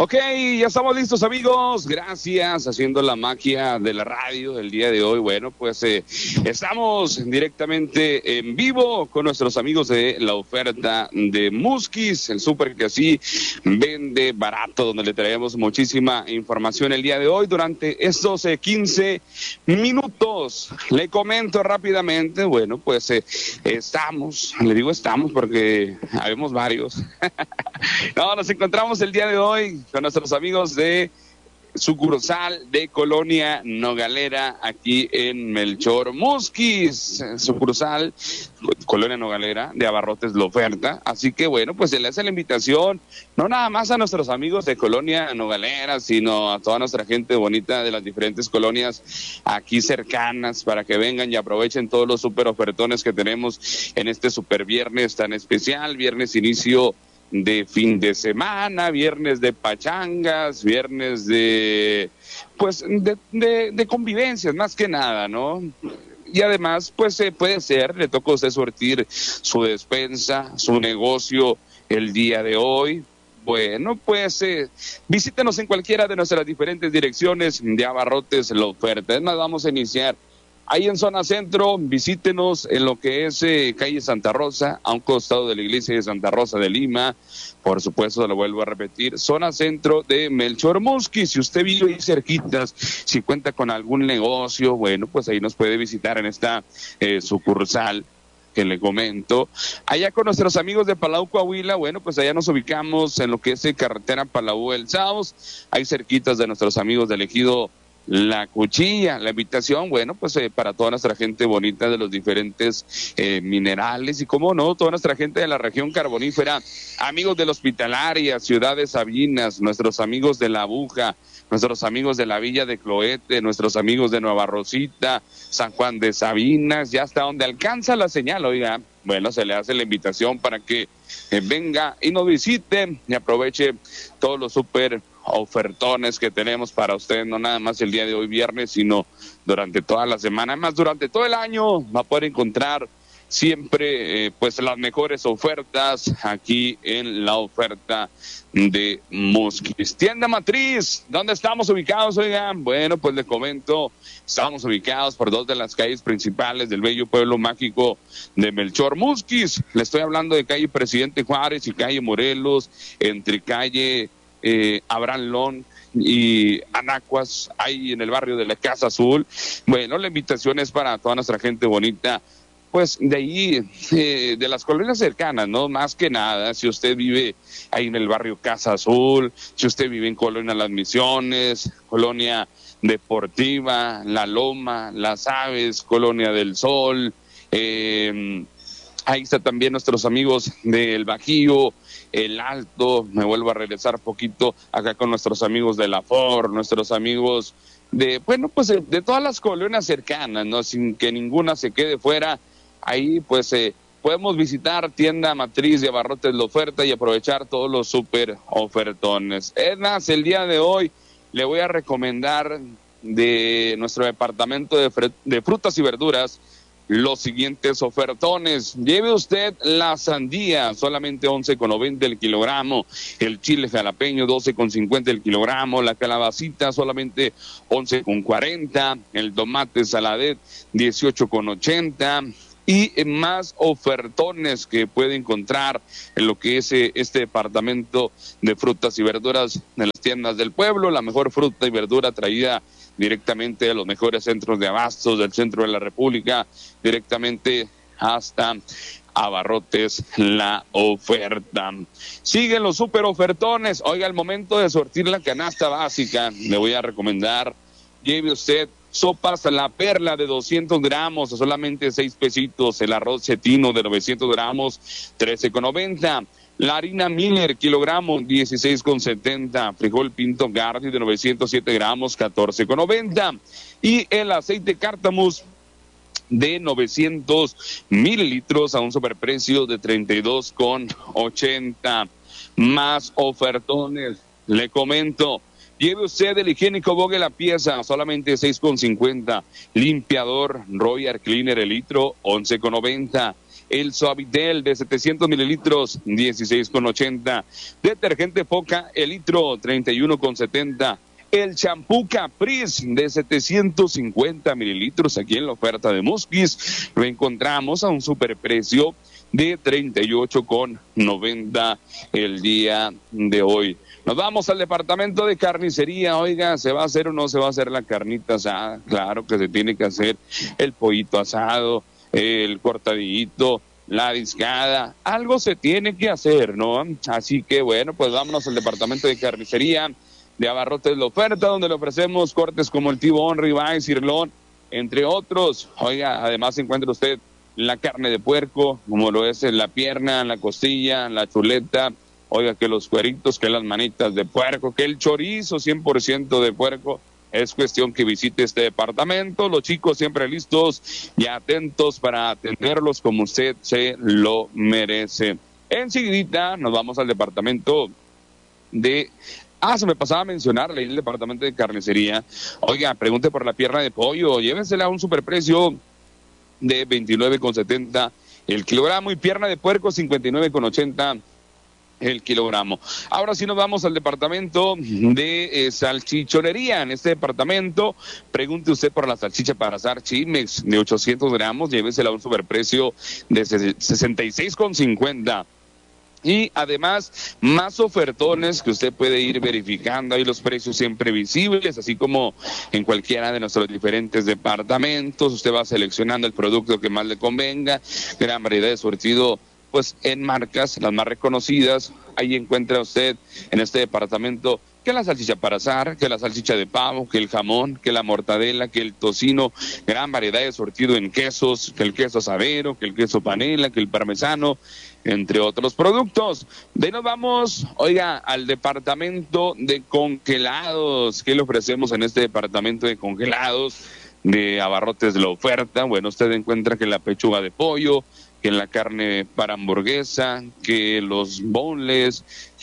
Ok, ya estamos listos, amigos. Gracias, haciendo la magia de la radio el día de hoy. Bueno, pues estamos directamente en vivo con nuestros amigos de la oferta de Musquis, el súper que así vende barato, donde le traemos muchísima información el día de hoy durante estos 15 minutos. Le comento rápidamente, bueno, pues le digo estamos porque habemos varios. No, nos encontramos el día de hoy con nuestros amigos de sucursal de Colonia Nogalera, aquí en Melchor Musquis, sucursal Colonia Nogalera de Abarrotes La Oferta. Así que bueno, pues se le hace la invitación, no nada más a nuestros amigos de Colonia Nogalera, sino a toda nuestra gente bonita de las diferentes colonias aquí cercanas, para que vengan y aprovechen todos los super ofertones que tenemos en este super viernes tan especial, viernes inicio de fin de semana, viernes de pachangas, viernes de convivencias, más que nada, ¿no? Y además, pues puede ser, le toca a usted surtir su despensa, su negocio el día de hoy. Bueno, pues visítenos en cualquiera de nuestras diferentes direcciones de Abarrotes La Oferta. Es más, vamos a iniciar ahí en zona centro. Visítenos en lo que es calle Santa Rosa, a un costado de la iglesia de Santa Rosa de Lima. Por supuesto, lo vuelvo a repetir, zona centro de Melchor Musquis. Si usted vive ahí cerquitas, si cuenta con algún negocio, bueno, pues ahí nos puede visitar en esta sucursal que le comento. Allá con nuestros amigos de Palau, Coahuila, bueno, pues allá nos ubicamos en lo que es carretera Palau El Saos, ahí cerquitas de nuestros amigos del ejido La Cuchilla. La invitación, bueno, pues para toda nuestra gente bonita de los diferentes minerales y, como no, toda nuestra gente de la región carbonífera, amigos de la Hospitalaria, Ciudad de Sabinas, nuestros amigos de La Aguja, nuestros amigos de la Villa de Cloete, nuestros amigos de Nueva Rosita, San Juan de Sabinas, ya hasta donde alcanza la señal, oiga, bueno, se le hace la invitación para que venga y nos visite y aproveche todos los súper ofertones que tenemos para usted, no nada más el día de hoy viernes, sino durante toda la semana. Además, durante todo el año va a poder encontrar siempre pues las mejores ofertas aquí en la oferta de Musquis. Tienda Matriz, ¿dónde estamos ubicados? Oigan, bueno, pues le comento, estamos ubicados por dos de las calles principales del bello pueblo mágico de Melchor Musquis. Le estoy hablando de calle Presidente Juárez y calle Morelos, entre calle Abraham Lón y Anacuas, ahí en el barrio de la Casa Azul. Bueno, la invitación es para toda nuestra gente bonita, pues de ahí, de las colonias cercanas, ¿no? Más que nada, si usted vive ahí en el barrio Casa Azul, si usted vive en Colonia Las Misiones, Colonia Deportiva, La Loma, Las Aves, Colonia del Sol, ahí está también nuestros amigos del Bajío, El Alto. Me vuelvo a regresar poquito acá con nuestros amigos de La For, nuestros amigos de, bueno, pues de todas las colonias cercanas, ¿no? Sin que ninguna se quede fuera. Ahí pues podemos visitar Tienda Matriz de Abarrotes La Oferta y aprovechar todos los súper ofertones. Es más, el día de hoy le voy a recomendar de nuestro departamento de frutas y verduras los siguientes ofertones. Lleve usted la sandía, solamente 11,90 el kilogramo, el chile jalapeño 12,50 el kilogramo, la calabacita solamente 11,40, el tomate saladet 18,80, y más ofertones que puede encontrar en lo que es este departamento de frutas y verduras de las tiendas del pueblo. La mejor fruta y verdura traída directamente de los mejores centros de abastos del centro de la República, directamente hasta Abarrotes La Oferta. Siguen los super ofertones. Oiga, el momento de sortir la canasta básica, le voy a recomendar, lleve usted sopas La Perla de 200 gramos a solamente 6 pesitos, el arroz cetino de 900 gramos 13,90, la harina Miller kilogramo 16,70, frijol pinto Gardi de 907 gramos 14,90, y el aceite Cártamus de 900 mililitros a un superprecio de 32,80. Más ofertones, le comento. Lleve usted el higiénico Bogue la pieza, solamente 6,50. Limpiador Royal Cleaner el litro, 11,90. El Suavitel de 700 mililitros, 16,80. Detergente Foca, el litro, 31,70. El champú Caprice de 750 mililitros, aquí en la oferta de Musquis, lo encontramos a un superprecio de 38,90 el día de hoy. Nos vamos al departamento de carnicería. Oiga, ¿se va a hacer o no se va a hacer la carnita asada? Claro que se tiene que hacer el pollito asado, el cortadillito, la discada. Algo se tiene que hacer, ¿no? Así que bueno, pues vámonos al departamento de carnicería de Abarrotes La Oferta, donde le ofrecemos cortes como el tibón, ribeye, sirlón, entre otros. Oiga, además encuentra usted la carne de puerco, como lo es la pierna, la costilla, la chuleta. Oiga, que los cueritos, que las manitas de puerco, que el chorizo 100% de puerco. Es cuestión que visite este departamento. Los chicos siempre listos y atentos para atenderlos como usted se lo merece. Enseguida nos vamos al departamento de... se me pasaba a mencionarle el departamento de carnicería. Oiga, pregunte por la pierna de pollo, llévensela a un superprecio de 29,70 el kilogramo y pierna de puerco 59,80 el kilogramo. Ahora sí nos vamos al departamento de salchichonería. En este departamento, pregunte usted por la salchicha para asar Chimex de 800 gramos, llévesela a un superprecio de 66,50. Y además, más ofertones que usted puede ir verificando. Ahí los precios siempre visibles, así como en cualquiera de nuestros diferentes departamentos. Usted va seleccionando el producto que más le convenga. Gran variedad de surtido, pues en marcas, las más reconocidas. Ahí encuentra usted en este departamento que la salchicha para asar, que la salchicha de pavo, que el jamón, que la mortadela, que el tocino, gran variedad de surtido en quesos, que el queso sabero, que el queso panela, que el parmesano, entre otros productos. De ahí nos vamos, oiga, al departamento de congelados. ¿Qué le ofrecemos en este departamento de congelados de Abarrotes La Oferta? Bueno, usted encuentra que la pechuga de pollo, que la carne para hamburguesa, que los boneless,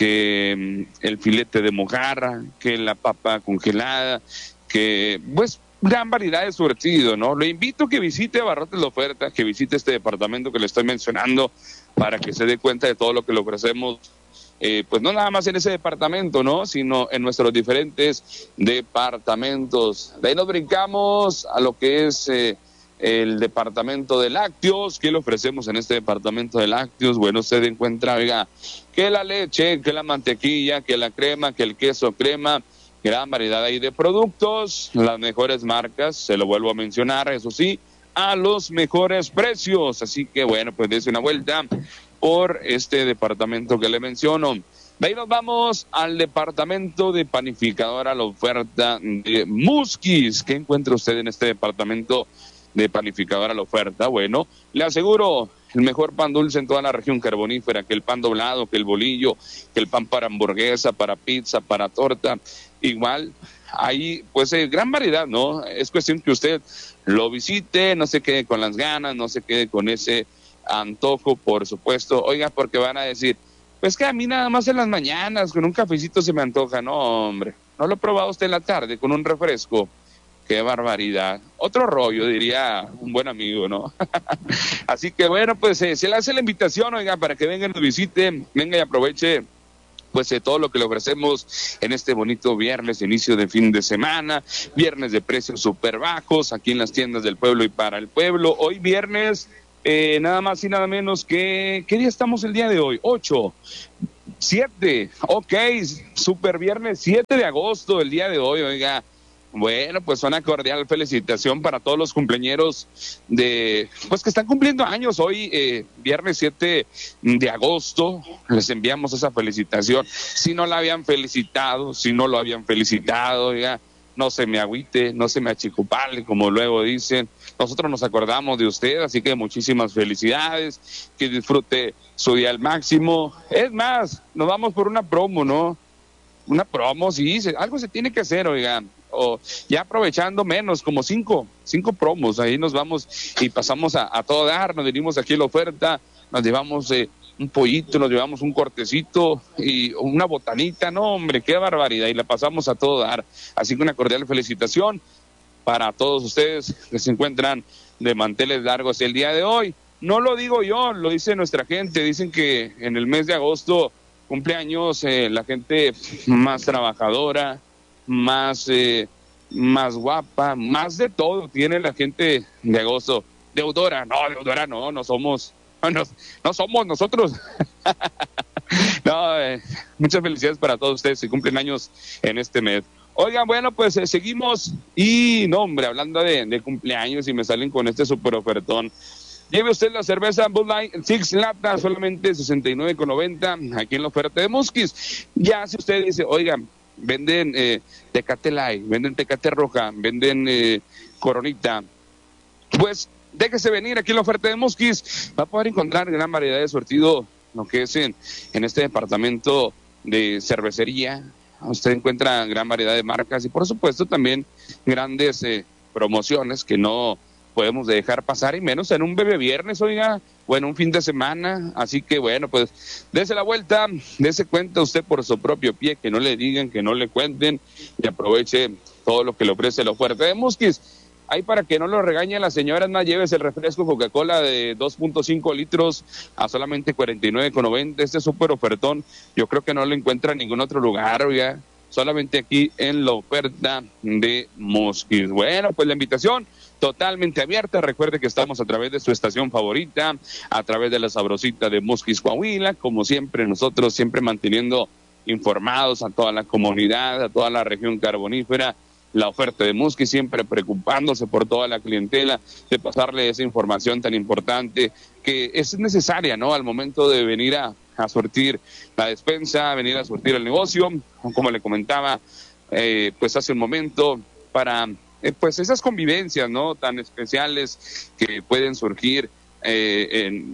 que el filete de mojarra, que la papa congelada, que pues gran variedad de surtido, ¿no? Le invito a que visite Abarrotes La Oferta, que visite este departamento que le estoy mencionando para que se dé cuenta de todo lo que le ofrecemos, pues no nada más en ese departamento, ¿no? Sino en nuestros diferentes departamentos. De ahí nos brincamos a lo que es el departamento de lácteos. ¿Qué le ofrecemos en este departamento de lácteos? Bueno, usted encuentra, oiga, que la leche, que la mantequilla, que la crema, que el queso crema, gran variedad ahí de productos, las mejores marcas, se lo vuelvo a mencionar, eso sí, a los mejores precios. Así que bueno, pues dése una vuelta por este departamento que le menciono. De ahí nos vamos al departamento de panificadora, la oferta de Musquis. ¿Qué encuentra usted en este departamento de panificadora, la oferta? Bueno, le aseguro el mejor pan dulce en toda la región carbonífera, que el pan doblado, que el bolillo, que el pan para hamburguesa, para pizza, para torta. Igual, hay pues gran variedad, ¿no? Es cuestión que usted lo visite, no se quede con las ganas, no se quede con ese antojo, por supuesto. Oiga, porque van a decir, pues que a mí nada más en las mañanas, con un cafecito se me antoja. No, hombre, no lo he probado usted en la tarde con un refresco. Qué barbaridad. Otro rollo, diría un buen amigo, ¿no? Así que bueno, pues se le hace la invitación, oiga, para que vengan y nos visiten, venga y aproveche pues todo lo que le ofrecemos en este bonito viernes, inicio de fin de semana, viernes de precios súper bajos, aquí en las tiendas del pueblo y para el pueblo. Hoy viernes, nada más y nada menos que, ¿qué día estamos el día de hoy? 8, 7, ok, súper viernes, 7 de agosto, el día de hoy, oiga. Bueno, pues una cordial felicitación para todos los cumpleañeros pues que están cumpliendo años hoy, viernes 7 de agosto, les enviamos esa felicitación. Si no la habían felicitado, si no lo habían felicitado, ya no se me agüite, no se me achicopale, como luego dicen. Nosotros nos acordamos de usted, así que muchísimas felicidades, que disfrute su día al máximo. Es más, nos vamos por una promo, ¿no? Una promo, sí, algo se tiene que hacer, oigan. O ya aprovechando menos, como cinco promos, ahí nos vamos y pasamos a todo dar, nos venimos aquí a la oferta, nos llevamos un pollito, nos llevamos un cortecito y una botanita, no hombre, qué barbaridad, y la pasamos a todo dar. Así que una cordial felicitación para todos ustedes que se encuentran de manteles largos el día de hoy. No lo digo yo, lo dice nuestra gente. Dicen que en el mes de agosto cumpleaños la gente más trabajadora, más guapa, más de todo tiene la gente de agosto. Deudora no, no somos, no somos nosotros. No, muchas felicidades para todos ustedes que cumplen años en este mes. Oigan, bueno, pues seguimos y, no, hombre, hablando de cumpleaños y me salen con este super ofertón. Lleve usted la cerveza Bud Light Six Lata, solamente 69,90 aquí en la oferta de Musquis. Ya si usted dice, oigan, venden Tecate Light, venden Tecate Roja, venden Coronita, pues déjese venir aquí en la oferta de Musquis. Va a poder encontrar gran variedad de surtido, lo que es en este departamento de cervecería. Usted encuentra gran variedad de marcas y por supuesto también grandes promociones que no podemos dejar pasar, y menos en un bebé viernes, oiga, o en un fin de semana. Así que bueno, pues dése la vuelta, dése cuenta usted por su propio pie, que no le digan, que no le cuenten, y aproveche todo lo que le ofrece la oferta de Musquis. Ahí para que no lo regañen las señoras, más lleves el refresco Coca-Cola de 2.5 litros a solamente 49,90. Este súper ofertón, yo creo que no lo encuentra en ningún otro lugar, oiga, solamente aquí en la oferta de Musquis. Bueno, pues la invitación totalmente abierta. Recuerde que estamos a través de su estación favorita, a través de la sabrosita de Musquis, Coahuila, como siempre nosotros siempre manteniendo informados a toda la comunidad, a toda la región carbonífera. La oferta de Musquis siempre preocupándose por toda la clientela, de pasarle esa información tan importante que es necesaria, ¿no? Al momento de venir a surtir la despensa, venir a surtir el negocio, como le comentaba pues hace un momento, para pues esas convivencias, ¿no? Tan especiales que pueden surgir en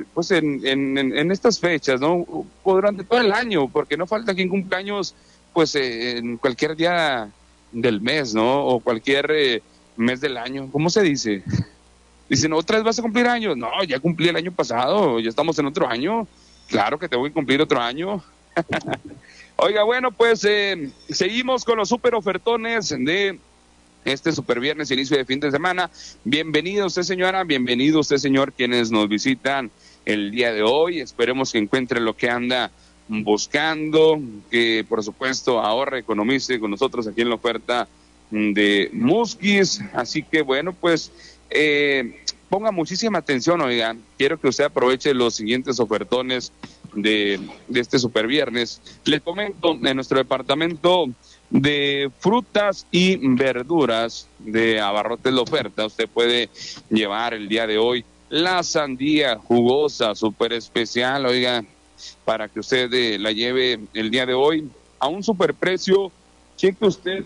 estas fechas, ¿no? O durante todo el año, porque no falta quien cumpleaños pues en cualquier día del mes, ¿no? O cualquier mes del año. ¿Cómo se dice? Dicen, ¿otra vez vas a cumplir años? No, ya cumplí el año pasado, ya estamos en otro año. Claro que tengo que cumplir otro año. Oiga, bueno, pues seguimos con los super ofertones de este super viernes, inicio de fin de semana. Bienvenido usted, señora, bienvenido usted, señor, quienes nos visitan el día de hoy. Esperemos que encuentre lo que anda buscando, que por supuesto ahorre, economice con nosotros aquí en la oferta de Musquis. Así que bueno, pues ponga muchísima atención, oigan, quiero que usted aproveche los siguientes ofertones de este super viernes. Les comento, en nuestro departamento de frutas y verduras de Abarrotes La Oferta, usted puede llevar el día de hoy la sandía jugosa, súper especial, oiga, para que usted la lleve el día de hoy a un superprecio. Cheque usted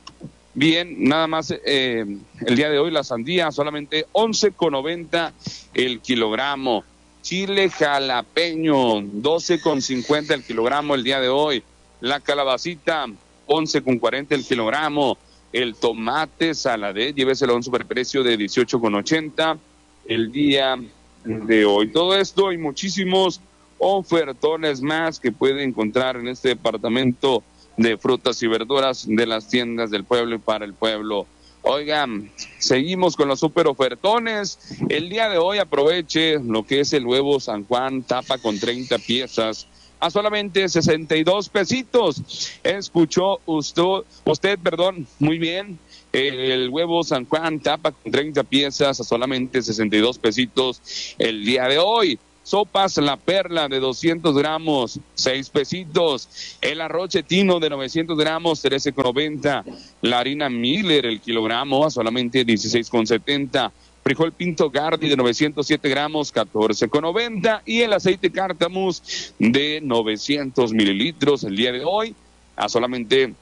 bien, nada más el día de hoy la sandía solamente 11,90 el kilogramo. Chile jalapeño 12,50 el kilogramo el día de hoy. La calabacita 11,40 el kilogramo. El tomate saladez, lléveselo a un superprecio de 18,80 el día de hoy. Todo esto y muchísimos ofertones más que puede encontrar en este departamento de frutas y verduras de las tiendas del pueblo y para el pueblo. Oigan, seguimos con los super ofertones. El día de hoy aproveche lo que es el huevo San Juan, tapa con 30 piezas a solamente 62 pesitos. Escuchó usted, muy bien. El huevo San Juan, tapa con 30 piezas a solamente 62 pesitos el día de hoy. Sopas La Perla de 200 gramos, 6 pesitos. El arroz chetino de 900 gramos, 13,90. La harina Miller, el kilogramo, a solamente 16,70. Frijol Pinto Gardi de 907 gramos, 14,90. Y el aceite Cártamus de 900 mililitros el día de hoy, a solamente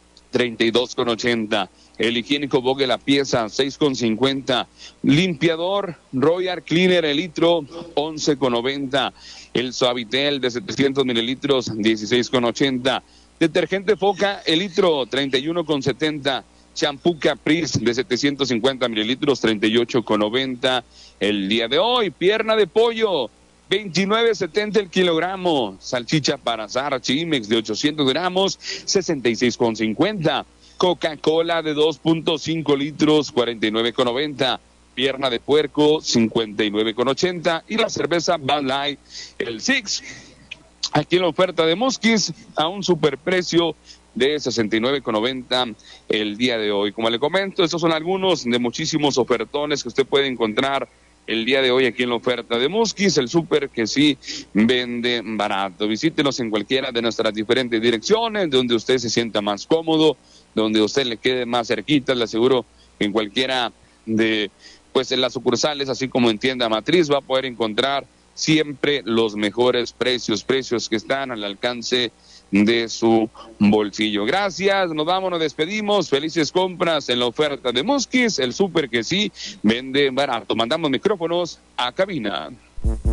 32,80. El higiénico Vogue la pieza, 6,50. Limpiador Royal Cleaner el litro, 11,90. El Suavitel de 700 mililitros, 16,80. Detergente Foca el litro, 31,70. Champú Caprice de 750 mililitros, 38,90 el día de hoy. Pierna de pollo, 29.70 el kilogramo. Salchicha para asar Chimex de 800 gramos, 66,50. Coca-Cola de 2.5 litros, 49,90. pierna de puerco 59,80 y la cerveza Bud Light, el Six, aquí en la oferta de Musquis a un superprecio de 69,90 el día de hoy. Como le comento, estos son algunos de muchísimos ofertones que usted puede encontrar el día de hoy aquí en la oferta de Musquis, el súper que sí vende barato. Visítenos en cualquiera de nuestras diferentes direcciones, donde usted se sienta más cómodo, donde usted le quede más cerquita. Le aseguro que en cualquiera de, pues en las sucursales, así como en tienda matriz, va a poder encontrar siempre los mejores precios que están al alcance de su bolsillo. Gracias, nos vamos, nos despedimos, felices compras en la oferta de Musquis, el súper que sí vende barato. Mandamos micrófonos a cabina.